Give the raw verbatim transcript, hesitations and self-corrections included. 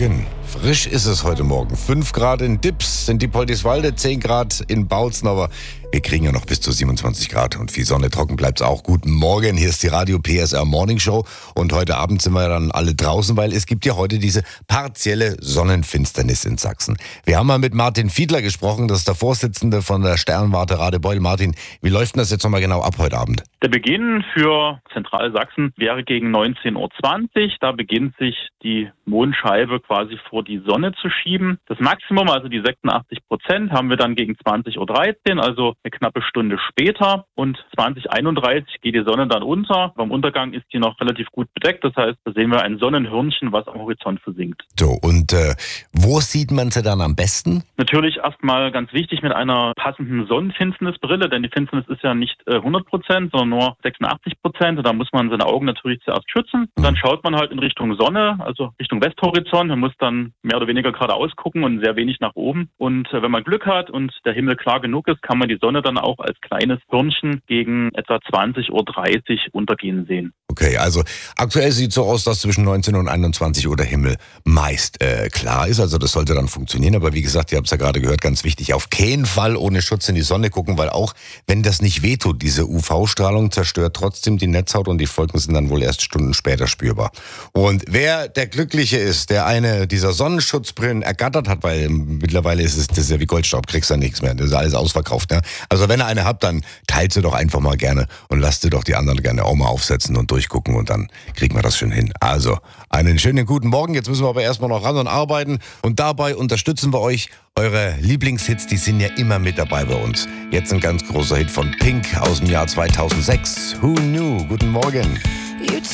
Morgen. Frisch ist es heute Morgen. fünf Grad in Dips sind die Poldiswalde, zehn Grad in Bautzen, aber wir kriegen ja noch bis zu siebenundzwanzig Grad und viel Sonne, trocken bleibt's auch. Guten Morgen, hier ist die Radio P S R Morning Show und heute Abend sind wir dann alle draußen, weil es gibt ja heute diese partielle Sonnenfinsternis in Sachsen. Wir haben mal mit Martin Fiedler gesprochen, das ist der Vorsitzende von der Sternwarte Radebeul. Martin, wie läuft denn das jetzt nochmal genau ab heute Abend? Der Beginn für Zentralsachsen wäre gegen neunzehn Uhr zwanzig. Da beginnt sich die Mondscheibe quasi vor die Sonne zu schieben. Das Maximum, also die sechsundachtzig Prozent, haben wir dann gegen zwanzig Uhr dreizehn, also eine knappe Stunde später. Und zwanzig Uhr einunddreißig geht die Sonne dann unter. Beim Untergang ist die noch relativ gut bedeckt. Das heißt, da sehen wir ein Sonnenhirnchen, was am Horizont versinkt. So, und äh, wo sieht man sie dann am besten? Natürlich erstmal ganz wichtig mit einer passenden Sonnenfinsternisbrille, denn die Finsternis ist ja nicht äh, hundert Prozent, sondern nur sechsundachtzig Prozent. Und da muss man seine Augen natürlich zuerst schützen. Und dann schaut man halt in Richtung Sonne, also Richtung Westhorizont. Man muss dann mehr oder weniger geradeaus gucken und sehr wenig nach oben. Und äh, wenn man Glück hat und der Himmel klar genug ist, kann man die Sonne dann auch als kleines Hörnchen gegen etwa zwanzig Uhr dreißig untergehen sehen. Okay, also aktuell sieht es so aus, dass zwischen neunzehn und einundzwanzig Uhr der Himmel meist äh, klar ist. Also das sollte dann funktionieren. Aber wie gesagt, ihr habt es ja gerade gehört, ganz wichtig, auf keinen Fall ohne Schutz in die Sonne gucken, weil auch wenn das nicht wehtut, diese U V-Strahlung zerstört trotzdem die Netzhaut und die Folgen sind dann wohl erst Stunden später spürbar. Und wer der Glückliche ist, der eine dieser Sonnenschutzbrillen ergattert hat, weil mittlerweile ist es das ist ja wie Goldstaub, kriegst du nichts mehr, das ist alles ausverkauft. Ne? Also wenn ihr eine habt, dann teilt sie doch einfach mal gerne und lasst sie doch die anderen gerne auch mal aufsetzen und durchgucken und dann kriegen wir das schon hin. Also einen schönen guten Morgen, jetzt müssen wir aber erstmal noch ran und arbeiten und dabei unterstützen wir euch. Eure Lieblingshits, die sind ja immer mit dabei bei uns. Jetzt ein ganz großer Hit von Pink aus dem Jahr zweitausendsechs. Who Knew? Guten Morgen.